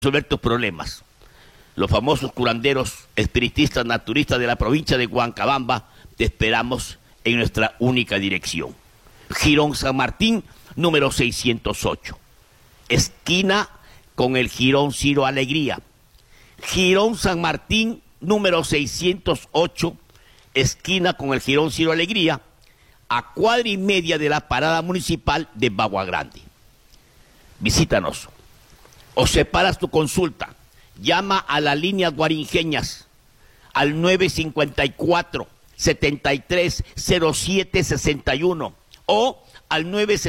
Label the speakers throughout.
Speaker 1: resolver tus problemas. Los famosos curanderos, espiritistas, naturistas de la provincia de Huancabamba, te esperamos en nuestra única dirección. Jirón San Martín, número 608. Esquina con el Jirón Ciro Alegría. Jirón San Martín, número 608, esquina con el Jirón Ciro Alegría, a cuadra y media de la parada municipal de Bagua Grande. Visítanos o separas tu consulta. Llama a la línea Guarinjeñas al 954-730761 o al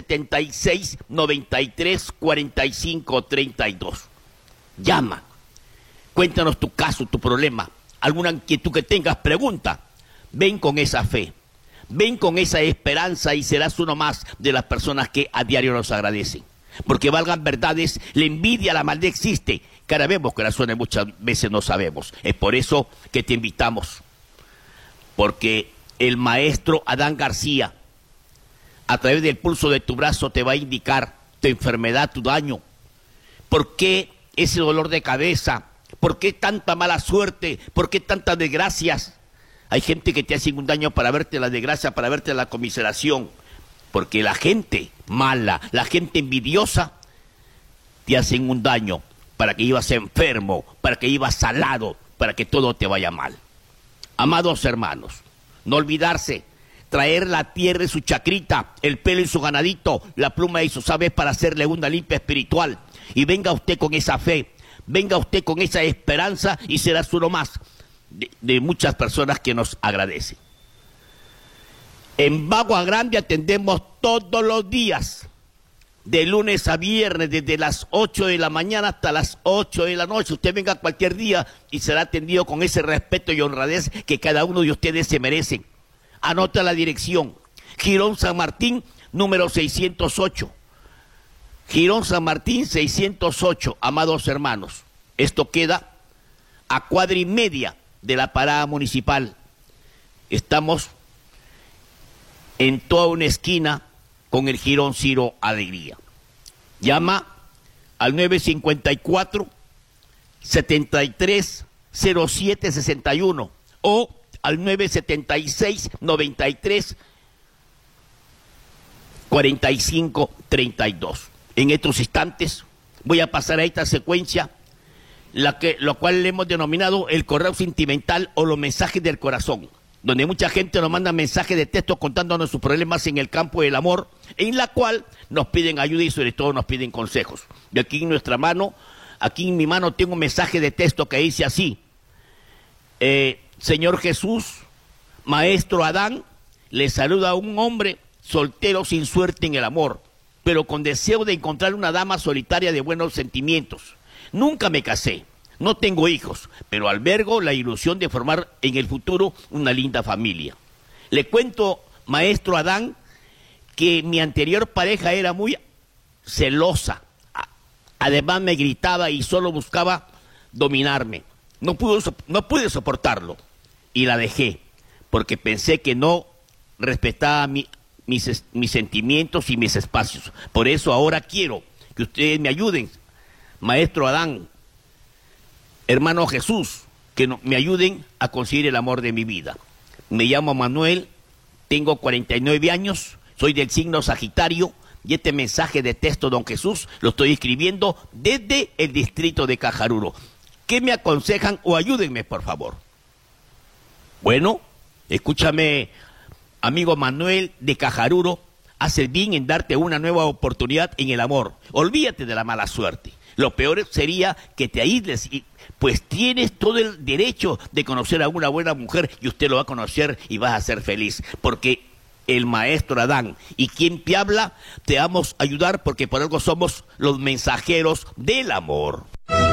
Speaker 1: 976-934532. Llama, cuéntanos tu caso, tu problema, alguna inquietud que tengas, pregunta. Ven con esa fe, ven con esa esperanza y serás uno más de las personas que a diario nos agradecen. Porque valgan verdades, la envidia, la maldad existe. Cara vemos corazones, muchas veces no sabemos. Es por eso que te invitamos. Porque el maestro Adán García, a través del pulso de tu brazo, te va a indicar tu enfermedad, tu daño. ¿Por qué ese dolor de cabeza? ¿Por qué tanta mala suerte? ¿Por qué tantas desgracias? Hay gente que te hace un daño para verte la desgracia, para verte la conmiseración. Porque la gente mala, la gente envidiosa, te hacen un daño para que ibas enfermo, para que ibas salado, para que todo te vaya mal. Amados hermanos, no olvidarse, traer la tierra y su chacrita, el pelo y su ganadito, la pluma y sus aves para hacerle una limpia espiritual. Y venga usted con esa fe, venga usted con esa esperanza y serás uno más de muchas personas que nos agradecen. En Bagua Grande atendemos todos los días, de lunes a viernes, desde las 8 de la mañana hasta las 8 de la noche. Usted venga cualquier día y será atendido con ese respeto y honradez que cada uno de ustedes se merecen. Anota la dirección: Jirón San Martín, número 608. Jirón San Martín, 608, amados hermanos. Esto queda a cuadra y media de la parada municipal. Estamos en toda una esquina con el Jirón Ciro Alegría. Llama al 954-730761 o al 976-934532. En estos instantes voy a pasar a esta secuencia, lo cual le hemos denominado el correo sentimental o los mensajes del corazón, donde mucha gente nos manda mensajes de texto contándonos sus problemas en el campo del amor, en la cual nos piden ayuda y sobre todo nos piden consejos. Y aquí en nuestra mano, aquí en mi mano tengo un mensaje de texto que dice así: Señor Jesús, Maestro Adán, le saluda a un hombre soltero sin suerte en el amor, pero con deseo de encontrar una dama solitaria de buenos sentimientos. Nunca me casé. No tengo hijos, pero albergo la ilusión de formar en el futuro una linda familia. Le cuento, maestro Adán, que mi anterior pareja era muy celosa. Además me gritaba y solo buscaba dominarme. No pude soportarlo y la dejé porque pensé que no respetaba mis sentimientos y mis espacios. Por eso ahora quiero que ustedes me ayuden, maestro Adán, hermano Jesús, que me ayuden a conseguir el amor de mi vida. Me llamo Manuel, tengo 49 años, soy del signo Sagitario y este mensaje de texto, don Jesús, lo estoy escribiendo desde el distrito de Cajaruro. ¿Qué me aconsejan o ayúdenme, por favor? Bueno, escúchame, amigo Manuel de Cajaruro, haces bien en darte una nueva oportunidad en el amor. Olvídate de la mala suerte. Lo peor sería que te aísles, pues tienes todo el derecho de conocer a una buena mujer y usted lo va a conocer y vas a ser feliz, porque el maestro Adán y quien te habla te vamos a ayudar, porque por algo somos los mensajeros del amor.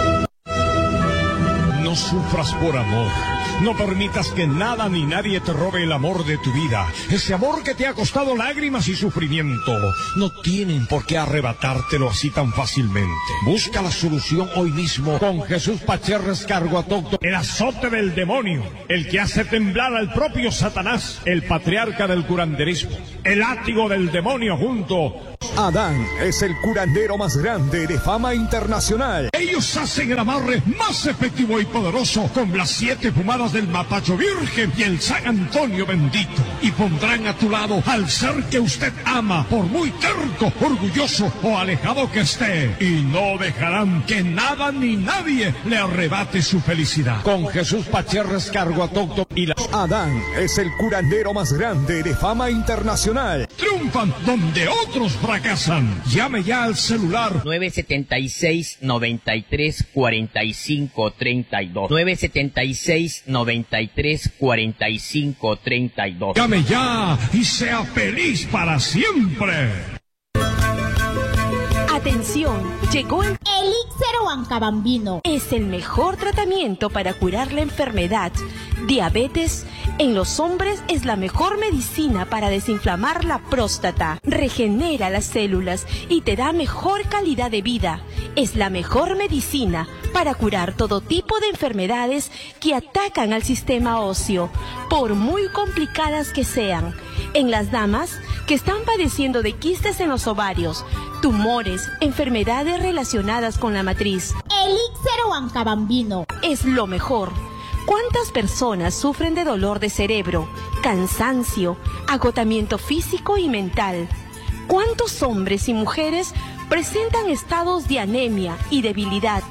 Speaker 2: No sufras por amor. No permitas que nada ni nadie te robe el amor de tu vida. Ese amor que te ha costado lágrimas y sufrimiento. No tienen por qué arrebatártelo así tan fácilmente. Busca la solución hoy mismo con Jesús Pacherres Carguatocto, el azote del demonio, el que hace temblar al propio Satanás, el patriarca del curanderismo, el látigo del demonio junto
Speaker 3: Adán es el curandero más grande de fama internacional.
Speaker 2: Ellos hacen el amarre más efectivo y poderoso con las 7 pomadas del Matacho Virgen y el San Antonio bendito. Y pondrán a tu lado al ser que usted ama, por muy terco, orgulloso o alejado que esté. Y no dejarán que nada ni nadie le arrebate su felicidad. Con Jesús Pachérrez Cargo Autóctono y la...
Speaker 3: Adán es el curandero más grande de fama internacional.
Speaker 2: Triunfan donde otros fracasan. Llame ya al celular
Speaker 1: 976-93-45-32. 976-93-45-32.
Speaker 2: Llame ya y sea feliz para siempre.
Speaker 4: Atención, llegó el Elixir Huancabambino. Es el mejor tratamiento para curar la enfermedad. Diabetes en los hombres es la mejor medicina para desinflamar la próstata. Regenera las células y te da mejor calidad de vida. Es la mejor medicina para curar todo tipo de enfermedades que atacan al sistema óseo, por muy complicadas que sean. En las damas que están padeciendo de quistes en los ovarios, tumores, enfermedades relacionadas con la matriz. Elixir Huancabambino es lo mejor. ¿Cuántas personas sufren de dolor de cerebro, cansancio, agotamiento físico y mental? ¿Cuántos hombres y mujeres presentan estados de anemia y debilidad?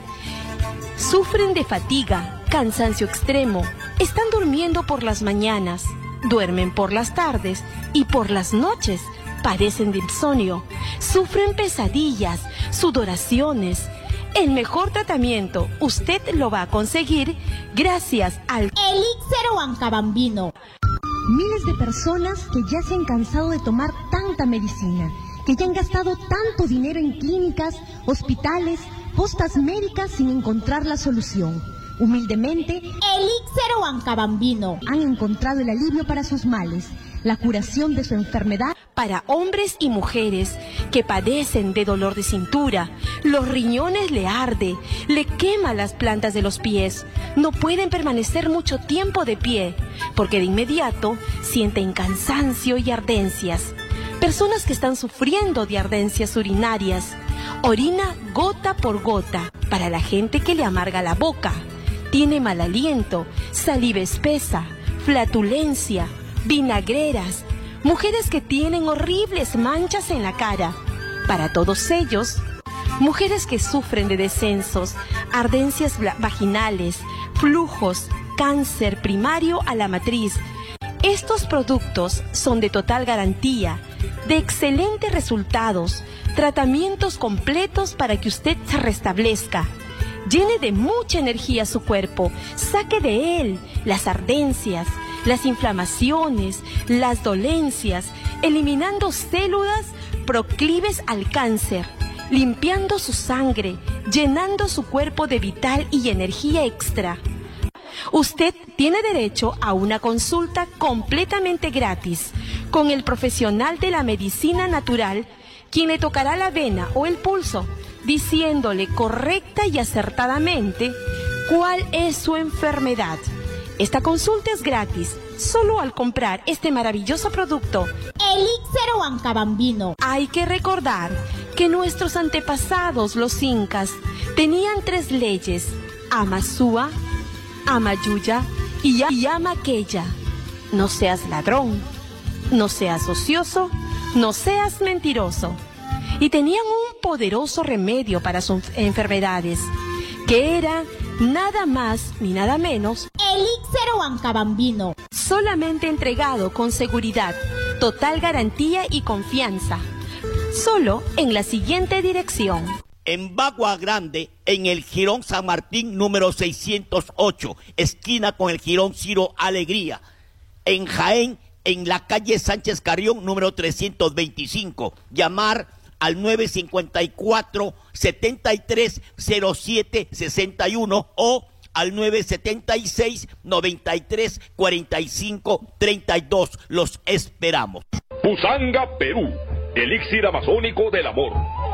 Speaker 4: Sufren de fatiga, cansancio extremo, están durmiendo por las mañanas, duermen por las tardes y por las noches padecen de insomnio, sufren pesadillas, sudoraciones. El mejor tratamiento usted lo va a conseguir gracias al Elixir Huancabambino.
Speaker 5: Miles de personas que ya se han cansado de tomar tanta medicina, que ya han gastado tanto dinero en clínicas, hospitales, postas médicas sin encontrar la solución. Humildemente,
Speaker 4: Elixir Huancabambino
Speaker 5: han encontrado el alivio para sus males, la curación de su enfermedad.
Speaker 4: Para hombres y mujeres que padecen de dolor de cintura, los riñones le arde, le quema las plantas de los pies, no pueden permanecer mucho tiempo de pie, porque de inmediato sienten cansancio y ardencias. Personas que están sufriendo de ardencias urinarias, orina gota por gota. Para la gente que le amarga la boca, tiene mal aliento, saliva espesa, flatulencia, vinagreras, mujeres que tienen horribles manchas en la cara. Para todos ellos, mujeres que sufren de descensos, ardencias vaginales, flujos, cáncer primario a la matriz. Estos productos son de total garantía, de excelentes resultados, tratamientos completos para que usted se restablezca. Llene de mucha energía su cuerpo, saque de él las ardencias, las inflamaciones, las dolencias, eliminando células proclives al cáncer, limpiando su sangre, llenando su cuerpo de vital y energía extra. Usted tiene derecho a una consulta completamente gratis con el profesional de la medicina natural, quien le tocará la vena o el pulso, diciéndole correcta y acertadamente cuál es su enfermedad. Esta consulta es gratis, solo al comprar este maravilloso producto, Elixir Huancabambino. Hay que recordar que nuestros antepasados, los incas, tenían 3 leyes: Amazúa, Amayuya y Amaqueya. No seas ladrón, no seas ocioso, no seas mentiroso. Y tenían un poderoso remedio para sus enfermedades, que era nada más ni nada menos Elixir Huancabambino, solamente entregado con seguridad, total garantía y confianza, solo en la siguiente dirección:
Speaker 1: en Bagua Grande, en el Jirón San Martín número 608, esquina con el Jirón Ciro Alegría. En Jaén, en la calle Sánchez Carrión número 325, llamar al 954-730761 o al 976-93-45-32. Los esperamos.
Speaker 6: Pusanga, Perú, elixir amazónico del amor.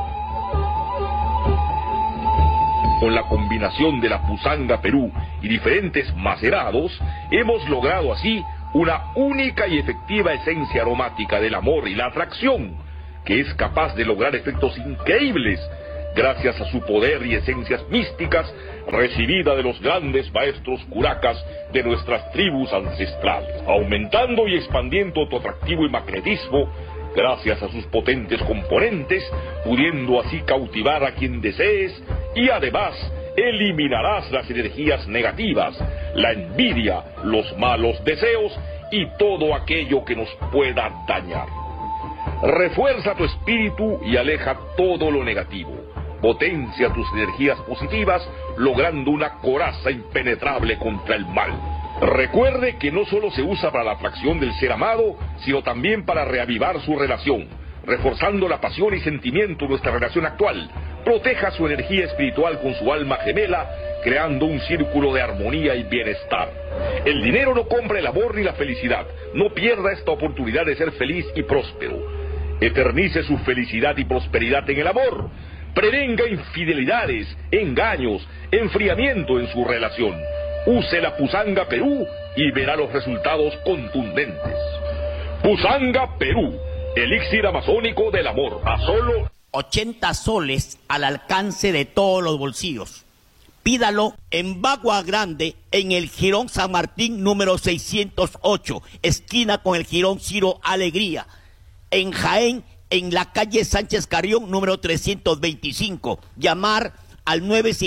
Speaker 6: Con la combinación de la Pusanga Perú y diferentes macerados, hemos logrado así una única y efectiva esencia aromática del amor y la atracción. que es capaz de lograr efectos increíbles gracias a su poder y esencias místicas recibida de los grandes maestros curacas de nuestras tribus ancestrales, aumentando y expandiendo tu atractivo y magnetismo gracias a sus potentes componentes, pudiendo así cautivar a quien desees y además eliminarás las energías negativas, la envidia, los malos deseos y todo aquello que nos pueda dañar. Refuerza tu espíritu y aleja todo lo negativo. Potencia tus energías positivas, logrando una coraza impenetrable contra el mal. Recuerde que no solo se usa para la atracción del ser amado, sino también para reavivar su relación, reforzando la pasión y sentimiento de nuestra relación actual. Proteja su energía espiritual con su alma gemela, creando un círculo de armonía y bienestar. El dinero no compra el amor ni la felicidad. No pierda esta oportunidad de ser feliz y próspero. Eternice su felicidad y prosperidad en el amor. Prevenga infidelidades, engaños, enfriamiento en su relación. Use la Pusanga Perú y verá los resultados contundentes. Pusanga Perú, elixir amazónico del amor, a solo
Speaker 1: 80 soles al alcance de todos los bolsillos. Pídalo en Bagua Grande, en el Jirón San Martín número 608, esquina con el Jirón Ciro Alegría. En Jaén, en la calle Sánchez Carrión número 325. Llamar al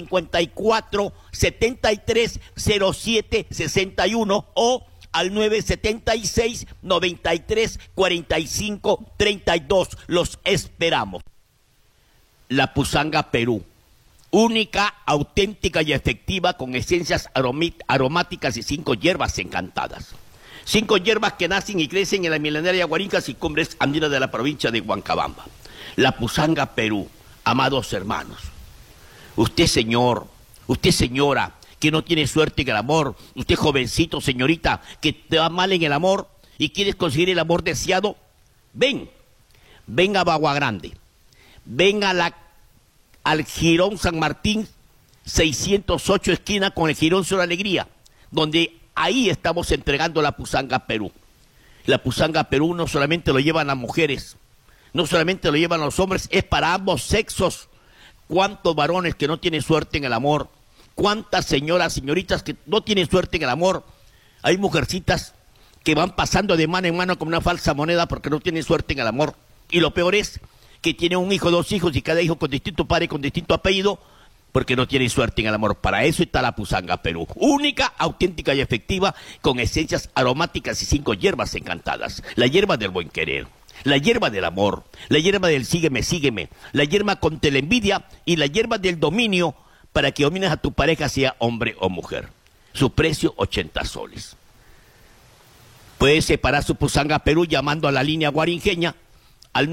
Speaker 1: 954-730761 o al 976-934532. Los esperamos. La Pusanga Perú, única, auténtica y efectiva, con esencias aromáticas y 5 hierbas encantadas. 5 hierbas que nacen y crecen en la milenaria Guarincas y cumbres andinas de la provincia de Huancabamba. La Pusanga Perú, amados hermanos. Usted, señor, usted, señora, que no tiene suerte en el amor, usted, jovencito, señorita, que te va mal en el amor y quieres conseguir el amor deseado, ven a Bagua Grande, ven al Jirón San Martín 608, esquina con el Jirón Ciro Alegría, donde ahí estamos entregando la Pusanga Perú. La Pusanga Perú no solamente lo llevan las mujeres, no solamente lo llevan los hombres, es para ambos sexos. ¿Cuántos varones que no tienen suerte en el amor? ¿Cuántas señoritas que no tienen suerte en el amor? Hay mujercitas que van pasando de mano en mano como una falsa moneda porque no tienen suerte en el amor. Y lo peor es que tienen un hijo, 2 hijos y cada hijo con distinto padre, con distinto apellido, porque no tienen suerte en el amor. Para eso está la Pusanga Perú, única, auténtica y efectiva, con esencias aromáticas y 5 hierbas encantadas. La hierba del buen querer, la hierba del amor, la hierba del sígueme, sígueme, la hierba contra la envidia y la hierba del dominio, para que domines a tu pareja, sea hombre o mujer. Su precio, 80 soles. Puedes separar su Pusanga Perú llamando a la línea guarinjeña al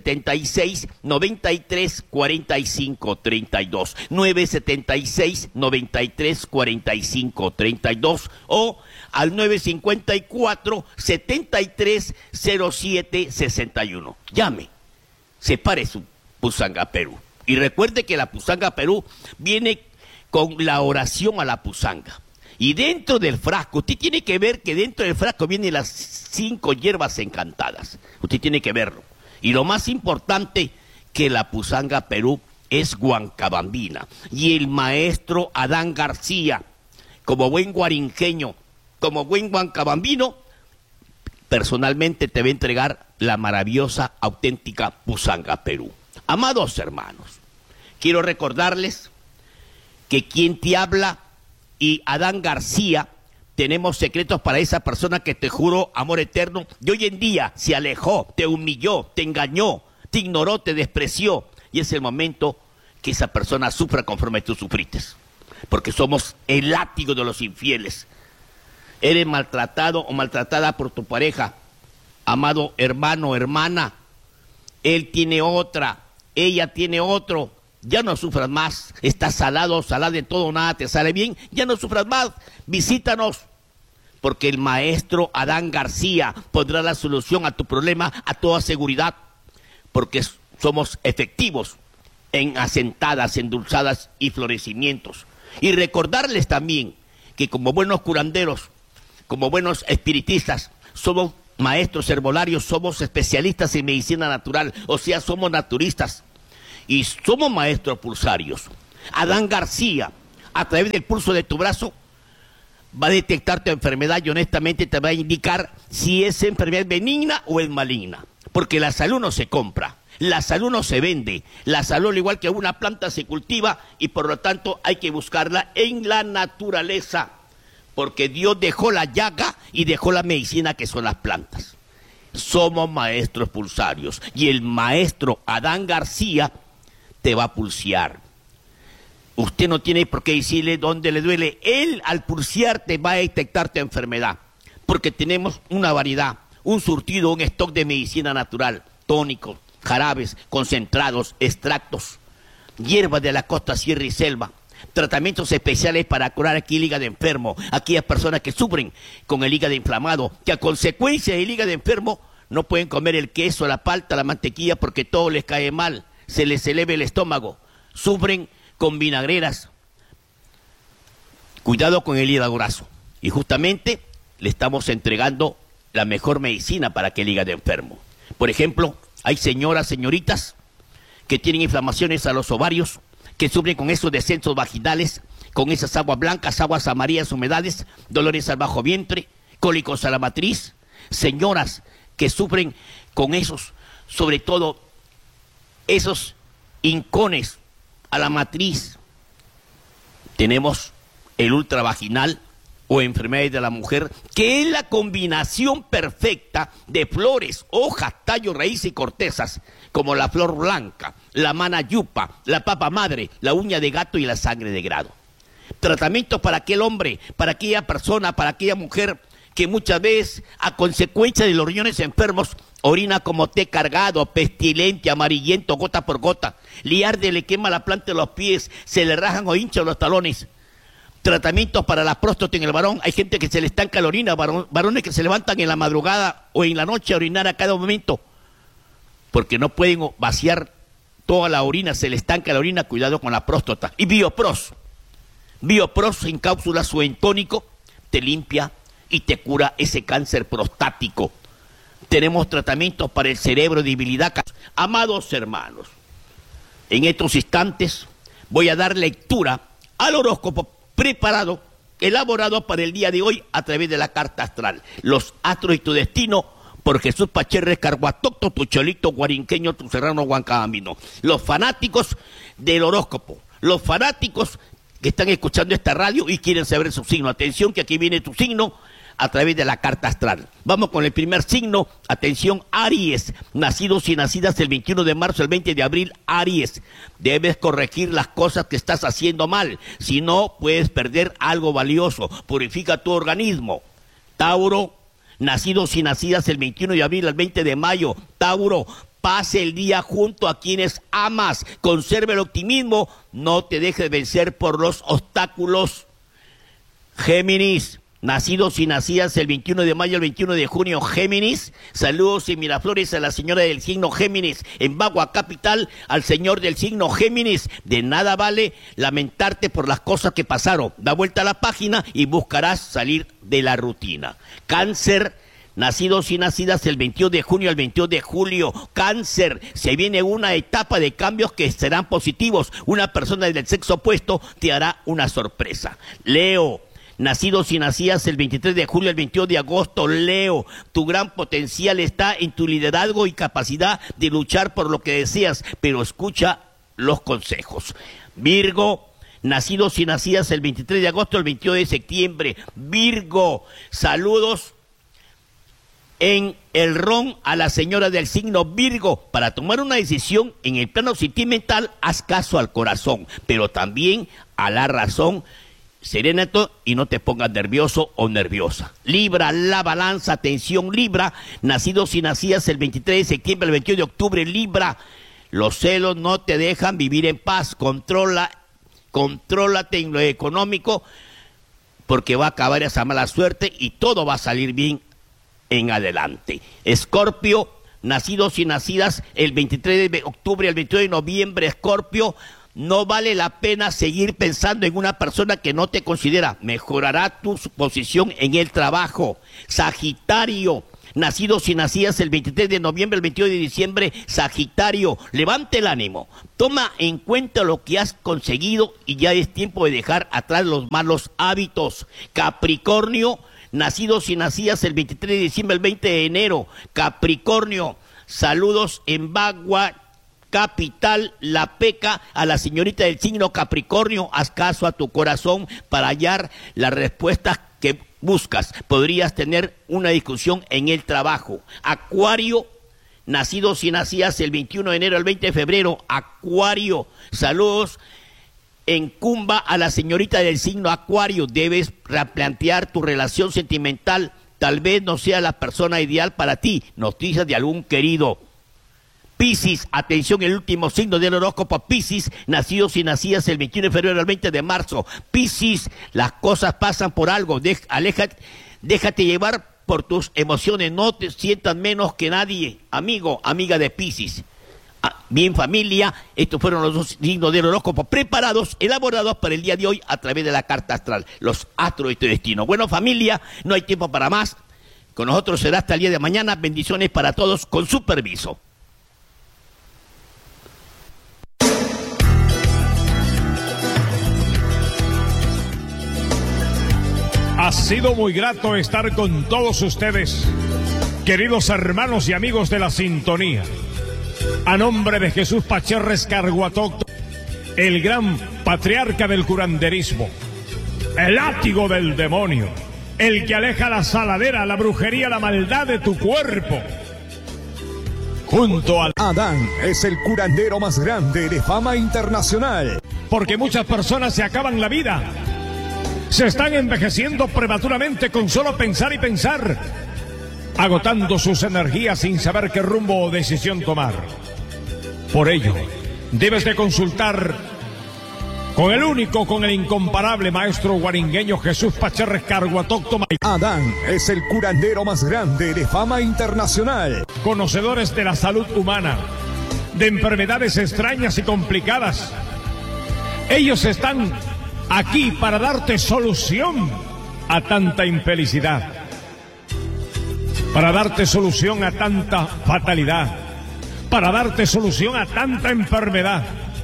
Speaker 1: 976-934532, 976-934532 o al 954-730761. Llame, separe su Pusanga Perú. Y recuerde que la Pusanga Perú viene con la oración a la Pusanga. Y dentro del frasco, usted tiene que ver que dentro del frasco vienen las 5 hierbas encantadas. Usted tiene que verlo. Y lo más importante, que la Pusanga Perú es huancabambina. Y el maestro Adán García, como buen guarinjeño, como buen huancabambino, personalmente te va a entregar la maravillosa, auténtica Pusanga Perú. Amados hermanos, quiero recordarles que quien te habla y Adán García tenemos secretos para esa persona que te juró amor eterno y hoy en día se alejó, te humilló, te engañó, te ignoró, te despreció, y es el momento que esa persona sufra conforme tú sufriste, porque somos el látigo de los infieles. Eres maltratado o maltratada por tu pareja, amado hermano, hermana, él tiene otra, ella tiene otro. Ya no sufras más, estás salado, salada de todo, nada te sale bien, ya no sufras más, visítanos, porque el maestro Adán García pondrá la solución a tu problema a toda seguridad, porque somos efectivos en asentadas, endulzadas y florecimientos. Y recordarles también que como buenos curanderos, como buenos espiritistas, somos maestros herbolarios, somos especialistas en medicina natural, o sea, somos naturistas y somos maestros pulsarios. Adán García, a través del pulso de tu brazo, va a detectar tu enfermedad y honestamente te va a indicar si esa enfermedad es benigna o es maligna. Porque la salud no se compra, la salud no se vende, la salud al igual que una planta se cultiva y por lo tanto hay que buscarla en la naturaleza. Porque Dios dejó la llaga y dejó la medicina que son las plantas. Somos maestros pulsarios y el maestro Adán García te va a pulsear. Usted no tiene por qué decirle dónde le duele. Él al pulsear te va a detectar tu enfermedad. Porque tenemos una variedad, un surtido, un stock de medicina natural, tónicos, jarabes, concentrados, extractos, hierbas de la costa, sierra y selva, tratamientos especiales para curar aquí el hígado enfermo, aquellas personas que sufren con el hígado inflamado, que a consecuencia del hígado enfermo no pueden comer el queso, la palta, la mantequilla porque todo les cae mal, se les eleva el estómago, sufren con vinagreras. Cuidado con el hígado graso. Y justamente le estamos entregando la mejor medicina para aquel hígado enfermo. Por ejemplo, hay señoras, señoritas que tienen inflamaciones a los ovarios, que sufren con esos descensos vaginales, con esas aguas blancas, aguas amarillas, humedades, dolores al bajo vientre, cólicos a la matriz. Señoras que sufren con esos, sobre todo, esos hincones a la matriz. Tenemos el ultravaginal o enfermedades de la mujer, que es la combinación perfecta de flores, hojas, tallos, raíces y cortezas, como la flor blanca, la manayupa, la papa madre, la uña de gato y la sangre de grado. Tratamientos para aquel hombre, para aquella persona, para aquella mujer que muchas veces, a consecuencia de los riñones enfermos, orina como té cargado, pestilente, amarillento, gota por gota, le arde, le quema la planta de los pies, se le rajan o hinchan los talones. Tratamientos para la próstata en el varón, hay gente que se le estanca la orina, varones que se levantan en la madrugada o en la noche a orinar a cada momento, porque no pueden vaciar toda la orina, se le estanca la orina, cuidado con la próstata. Y Biopros en cápsulas o en tónico, te limpia y te cura ese cáncer prostático. Tenemos tratamientos para el cerebro, debilidad. Amados hermanos, en estos instantes voy a dar lectura al horóscopo preparado, elaborado para el día de hoy a través de la carta astral. Los astros y tu destino, por Jesús Pacherres, Carguatocto, tu cholito, guarinqueño, tu serrano, Huancabamino. Los fanáticos del horóscopo, los fanáticos que están escuchando esta radio y quieren saber su signo. Atención que aquí viene tu signo a través de la carta astral. Vamos con el primer signo. Atención, Aries, nacidos y nacidas el 21 de marzo, el 20 de abril, Aries. Debes corregir las cosas que estás haciendo mal, si no puedes perder algo valioso. Purifica tu organismo. Tauro, nacidos y nacidas el 21 de abril al 20 de mayo, Tauro, pase el día junto a quienes amas, conserve el optimismo, no te dejes vencer por los obstáculos. Géminis, nacidos y nacidas el 21 de mayo al 21 de junio, Géminis, saludos y Miraflores a la señora del signo Géminis, en Bagua Capital al señor del signo Géminis. De nada vale lamentarte por las cosas que pasaron, da vuelta a la página y buscarás salir de la rutina. Cáncer, nacidos y nacidas el 21 de junio al 22 de julio, Cáncer, se viene una etapa de cambios que serán positivos, una persona del sexo opuesto te hará una sorpresa. Leo, nacidos y nacidas el 23 de julio al 22 de agosto, Leo, tu gran potencial está en tu liderazgo y capacidad de luchar por lo que deseas, pero escucha los consejos. Virgo, nacidos y nacidas el 23 de agosto al 22 de septiembre, Virgo, saludos en el ron a la señora del signo Virgo. Para tomar una decisión en el plano sentimental, haz caso al corazón, pero también a la razón. Serénate y no te pongas nervioso o nerviosa. Libra, la balanza, atención Libra, nacidos y nacidas el 23 de septiembre al 21 de octubre, Libra, los celos no te dejan vivir en paz, contrólate en lo económico, porque va a acabar esa mala suerte y todo va a salir bien en adelante. Escorpio, nacidos y nacidas el 23 de octubre al 22 de noviembre, Escorpio, no vale la pena seguir pensando en una persona que no te considera. Mejorará tu posición en el trabajo. Sagitario, nacidos y nacidas el 23 de noviembre, el 22 de diciembre, Sagitario, levante el ánimo, toma en cuenta lo que has conseguido y ya es tiempo de dejar atrás los malos hábitos. Capricornio, nacidos y nacidas el 23 de diciembre, el 20 de enero, Capricornio, saludos en Bagua, capital, La Peca, a la señorita del signo Capricornio, haz caso a tu corazón para hallar las respuestas que buscas. Podrías tener una discusión en el trabajo. Acuario, nacidos y nacidas el 21 de enero al 20 de febrero, Acuario, saludos en Cumba a la señorita del signo Acuario. Debes replantear tu relación sentimental, tal vez no sea la persona ideal para ti. Noticias de algún querido. Piscis, atención, el último signo del horóscopo. Piscis, nacidos y nacidas el 21 de febrero al 20 de marzo. Piscis, las cosas pasan por algo. Déjate llevar por tus emociones, no te sientas menos que nadie, amigo, amiga de Piscis. Bien, familia, estos fueron los dos signos del horóscopo preparados, elaborados para el día de hoy a través de la carta astral, los astros de tu destino. Bueno, familia, no hay tiempo para más. Con nosotros será hasta el día de mañana. Bendiciones para todos, con su permiso.
Speaker 2: Ha sido muy grato estar con todos ustedes, queridos hermanos y amigos de la sintonía. A nombre de Jesús Pacherres Carguatóctono, el gran patriarca del curanderismo, el látigo del demonio, el que aleja la saladera, la brujería, la maldad de tu cuerpo. Junto al
Speaker 3: Adán es el curandero más grande de fama internacional.
Speaker 2: Porque muchas personas se acaban la vida. Se están envejeciendo prematuramente con solo pensar y pensar, agotando sus energías sin saber qué rumbo o decisión tomar. Por ello, debes de consultar con el único, con el incomparable maestro guaringueño Jesús Pacherres Carguatóctono.
Speaker 3: Adán es el curandero más grande de fama internacional.
Speaker 2: Conocedores de la salud humana, de enfermedades extrañas y complicadas. Ellos están aquí para darte solución a tanta infelicidad, para darte solución a tanta fatalidad, para darte solución a tanta enfermedad.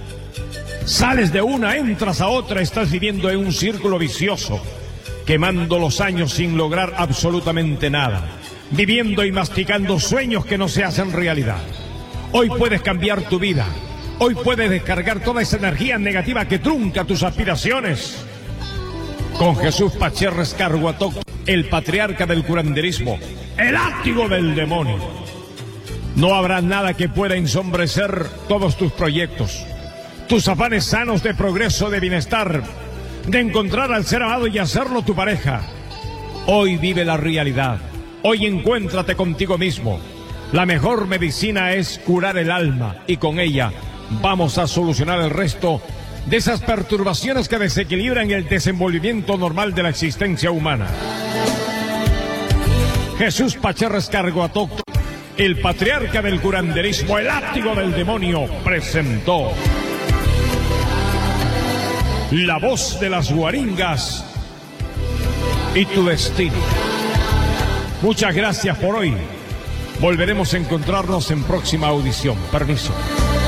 Speaker 2: Sales de una, entras a otra, estás viviendo en un círculo vicioso, quemando los años sin lograr absolutamente nada, viviendo y masticando sueños que no se hacen realidad. Hoy puedes cambiar tu vida. Hoy puedes descargar toda esa energía negativa que trunca tus aspiraciones. Con Jesús Pacherres Carguatóctono, el patriarca del curanderismo, el látigo del demonio. No habrá nada que pueda ensombrecer todos tus proyectos, tus afanes sanos de progreso, de bienestar, de encontrar al ser amado y hacerlo tu pareja. Hoy vive la realidad. Hoy encuéntrate contigo mismo. La mejor medicina es curar el alma y con ella vamos a solucionar el resto de esas perturbaciones que desequilibran el desenvolvimiento normal de la existencia humana. Jesús Pacherres Carguatóctono, el patriarca del curanderismo, el látigo del demonio, presentó La Voz de las Guaringas y tu destino. Muchas gracias por hoy. Volveremos a encontrarnos en próxima audición. Permiso.